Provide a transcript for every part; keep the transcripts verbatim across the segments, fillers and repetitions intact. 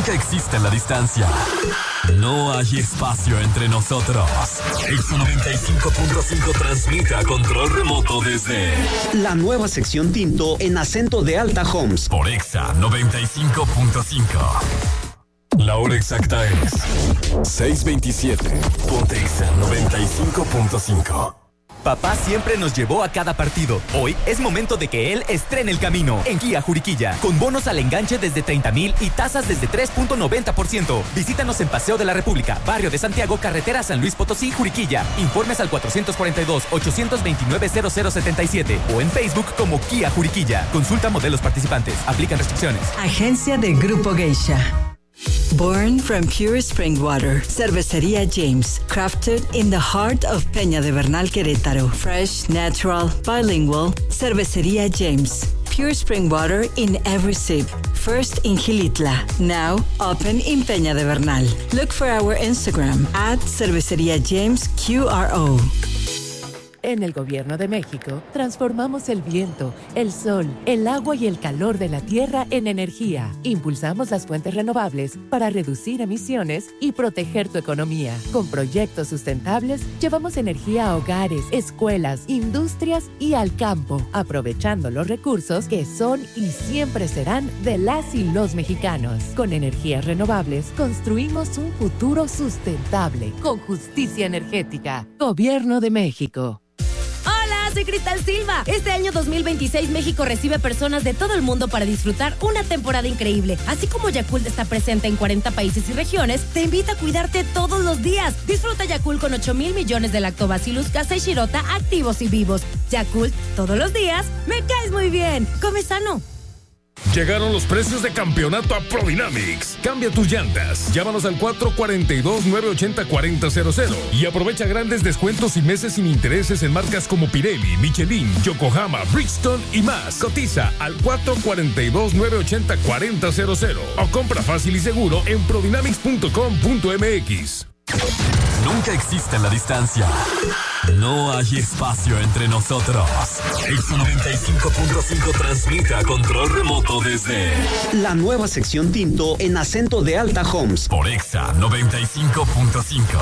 Nunca existe la distancia. No hay espacio entre nosotros. Exa noventa y cinco punto cinco transmite a control remoto desde la nueva sección Tinto en acento de Alta Homes. Por Exa noventa y cinco punto cinco. La hora exacta es seis veintisiete. Ponte Exa noventa y cinco punto cinco. Papá siempre nos llevó a cada partido. Hoy es momento de que él estrene el camino. En Kia Juriquilla, con bonos al enganche desde treinta mil y tasas desde tres punto noventa por ciento. Visítanos en Paseo de la República, Barrio de Santiago, Carretera San Luis Potosí, Juriquilla. Informes al cuatro cuatro dos, ocho dos nueve, cero cero siete siete o en Facebook como Kia Juriquilla. Consulta modelos participantes. Aplican restricciones. Agencia de Grupo Geisha. Born from pure spring water, Cervecería James, crafted in the heart of Peña de Bernal, Querétaro. Fresh, natural, bilingual, Cervecería James. Pure spring water in every sip. First in Gilitla, now open in Peña de Bernal. Look for our Instagram at Cervecería James Q R O. En el Gobierno de México, transformamos el viento, el sol, el agua y el calor de la tierra en energía. Impulsamos las fuentes renovables para reducir emisiones y proteger tu economía. Con proyectos sustentables, llevamos energía a hogares, escuelas, industrias y al campo, aprovechando los recursos que son y siempre serán de las y los mexicanos. Con energías renovables, construimos un futuro sustentable, con justicia energética. Gobierno de México. Soy Cristal Silva. Este año dos mil veintiséis México recibe personas de todo el mundo para disfrutar una temporada increíble. Así como Yakult está presente en cuarenta países y regiones, te invita a cuidarte todos los días. Disfruta Yakult con ocho mil millones de lactobacillus casei shirota activos y vivos. Yakult, todos los días, me caes muy bien. Come sano. Llegaron los precios de campeonato a Prodynamics. Cambia tus llantas. Llámanos al cuatro cuatro dos, nueve ocho cero, cuatro cero cero y aprovecha grandes descuentos y meses sin intereses en marcas como Pirelli, Michelin, Yokohama, Bridgestone y más. Cotiza al cuatro cuatro dos, nueve ocho cero, cuatro cero cero o compra fácil y seguro en prodynamics punto com punto m x. Nunca existe la distancia. No hay espacio entre nosotros. Exa noventa y cinco punto cinco transmite a control remoto desde la nueva sección Tinto en acento de Alta Homes. Por Exa noventa y cinco punto cinco.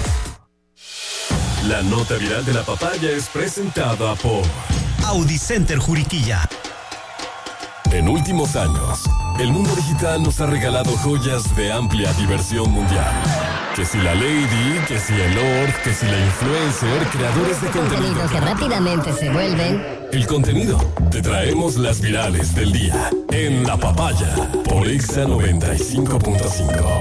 La nota viral de la papaya es presentada por Audicenter Juriquilla. En últimos años, el mundo digital nos ha regalado joyas de amplia diversión mundial. Que si la Lady, que si el Lord, que si la influencer, creadores de contenido. Contenido que rápidamente se vuelven. El contenido. Te traemos las virales del día. En La Papaya. Por Exa noventa y cinco punto cinco.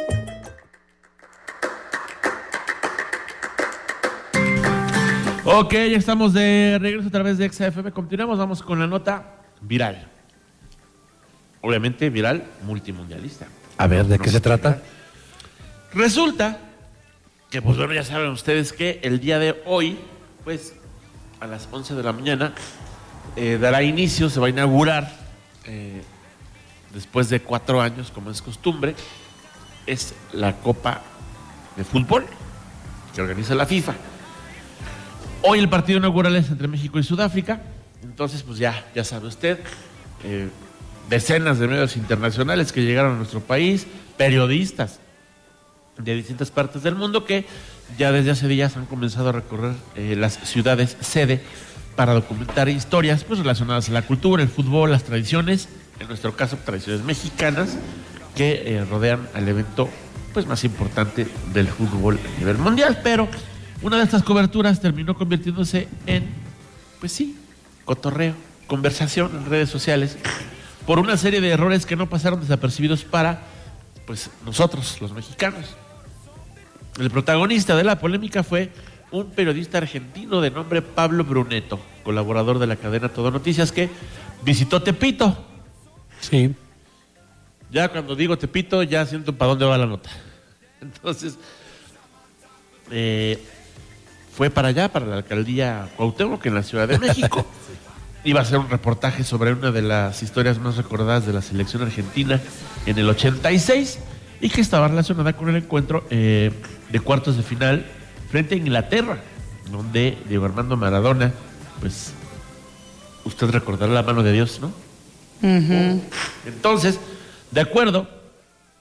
Ok, ya estamos de regreso a través de Exa F M. Continuamos, vamos con la nota viral. Obviamente viral multimundialista. A ver, ¿de qué se trata? Resulta que, pues bueno, ya saben ustedes que el día de hoy, pues a las once de la mañana, eh, dará inicio, se va a inaugurar, eh, después de cuatro años, como es costumbre, es la Copa de Fútbol que organiza la FIFA. Hoy el partido inaugural es entre México y Sudáfrica, entonces pues ya, ya sabe usted, eh, decenas de medios internacionales que llegaron a nuestro país, periodistas de distintas partes del mundo que ya desde hace días han comenzado a recorrer eh, las ciudades sede para documentar historias pues relacionadas a la cultura, el fútbol, las tradiciones, en nuestro caso tradiciones mexicanas que eh, rodean al evento pues más importante del fútbol a nivel mundial. Pero una de estas coberturas terminó convirtiéndose en, pues sí, cotorreo, conversación en redes sociales por una serie de errores que no pasaron desapercibidos para pues nosotros, los mexicanos. El protagonista de la polémica fue un periodista argentino de nombre Pablo Brunetto, colaborador de la cadena Todo Noticias, que visitó Tepito. Sí. Ya cuando digo Tepito, ya siento para dónde va la nota. Entonces, eh, fue para allá, para la alcaldía Cuauhtémoc, en la Ciudad de México. Sí. Iba a hacer un reportaje sobre una de las historias más recordadas de la selección argentina en el ochenta y seis y que estaba relacionada con el encuentro eh, de cuartos de final frente a Inglaterra, donde Diego Armando Maradona, pues, usted recordará la mano de Dios, ¿no? Uh-huh. Entonces, de acuerdo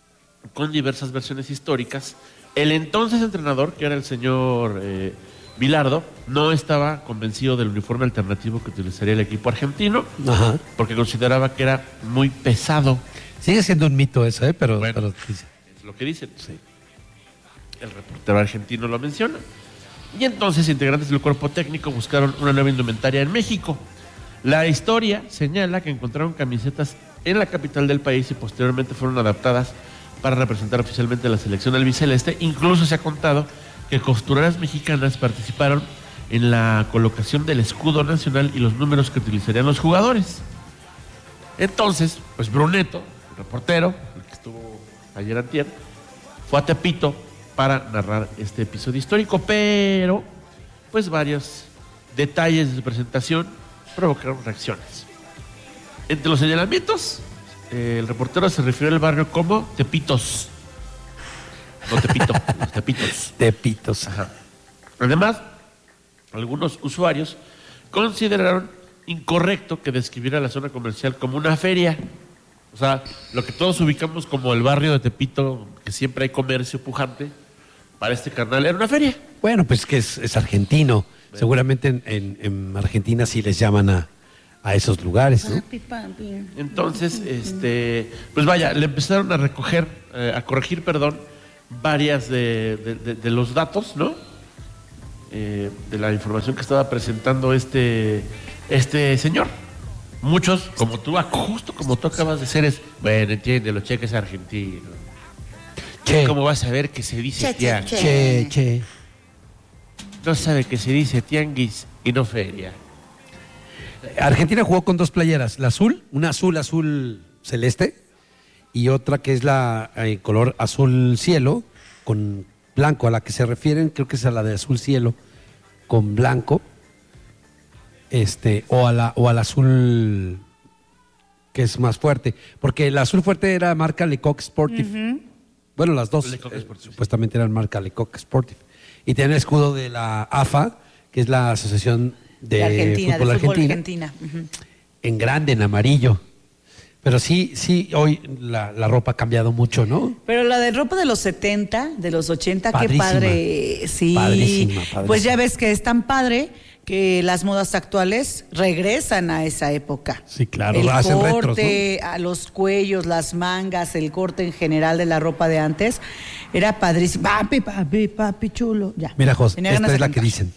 con diversas versiones históricas. El entonces entrenador, que era el señor eh, Bilardo, no estaba convencido del uniforme alternativo que utilizaría el equipo argentino, Ajá. porque consideraba que era muy pesado. Sigue siendo un mito eso, ¿eh? Pero, Bueno, pero es lo que dicen. Sí. El reportero argentino lo menciona. Y entonces integrantes del cuerpo técnico buscaron una nueva indumentaria en México. La historia señala que encontraron camisetas en la capital del país y posteriormente fueron adaptadas para representar oficialmente a la selección albiceleste. Incluso se ha contado que costureras mexicanas participaron en la colocación del escudo nacional y los números que utilizarían los jugadores. Entonces, pues Brunetto, el reportero, el que estuvo ayer antier, fue a Tepito para narrar este episodio histórico, pero pues varios detalles de su presentación provocaron reacciones. Entre los señalamientos, eh, el reportero se refirió al barrio como Tepitos. No Tepito, los Tepitos. Tepitos. Ajá. Además, algunos usuarios consideraron incorrecto que describiera la zona comercial como una feria. O sea, lo que todos ubicamos como el barrio de Tepito, que siempre hay comercio pujante, para este carnal era una feria. Bueno, pues que es, es argentino. Bueno. Seguramente en, en, en Argentina sí les llaman a, a esos lugares, ¿no? Papi, papi. Entonces, este, pues vaya, le empezaron a recoger, eh, a corregir, perdón, varias de, de, de, de los datos, ¿no? Eh, de la información que estaba presentando este, este señor. Muchos, como tú, justo como tú acabas de ser, es, bueno, entiende, los cheques argentinos. Che. ¿Cómo vas a ver que se dice Che, tianguis? che, Che, che. No sabe que se dice tianguis y no feria. Argentina jugó con dos playeras, la azul, una azul, azul celeste, y otra que es la eh, color azul cielo con blanco, a la que se refieren, creo que es a la de azul cielo con blanco, este, o a la, o al azul que es más fuerte, porque el azul fuerte era marca Lecoq Sportif. Uh-huh. Bueno, las dos Lecoq eh, Sportif. supuestamente eran marca Lecoq Sportif. Y tienen el escudo de la A F A, que es la Asociación de, de Argentina, Fútbol de Fútbol Argentina, Argentina. Uh-huh. En grande, en amarillo. Pero sí, sí, hoy la, la ropa ha cambiado mucho, ¿no? Pero la de ropa de los setenta, de los ochenta, Padrísima. qué padre. Sí. Padrísima, padrísima. Pues ya ves que es tan padre que las modas actuales regresan a esa época. Sí, claro, el hacen corte, retros, ¿no? a los cuellos, las mangas, el corte en general de la ropa de antes, era padrísimo. Papi, papi, papi chulo. Ya. Mira, José, Tenía esta ganas es de la que cantar. dicen.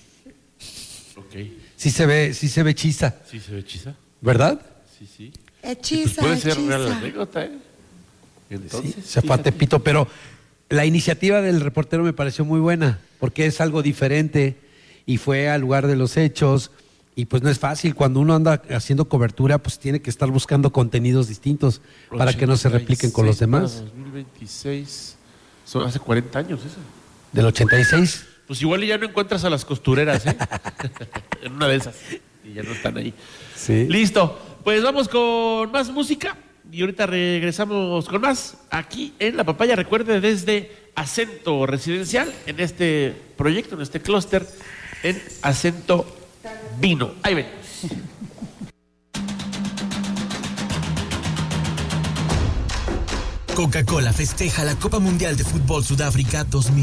Ok. Sí se ve, sí se ve hechiza, Sí, se ve hechiza. ¿verdad? Sí, sí. Hechiza, Pues puede ser hechiza. real la anécdota, ¿eh? Entonces, Sí, se fue a fíjate. Tepito, pero la iniciativa del reportero me pareció muy buena, porque es algo diferente y fue al lugar de los hechos. Y pues no es fácil, cuando uno anda haciendo cobertura, pues tiene que estar buscando contenidos distintos para que no se repliquen con los demás. dos mil veintiséis, son hace cuarenta años eso. Del ochenta y seis. Pues igual ya no encuentras a las costureras, ¿eh? En una de esas. Y ya no están ahí. Sí. Listo, pues vamos con más música. Y ahorita regresamos con más aquí en La Papaya. Recuerde, desde Acento Residencial, en este proyecto, en este clúster, en Acento Vino. Ahí ven. Coca-Cola festeja la Copa Mundial de Fútbol Sudáfrica dos mil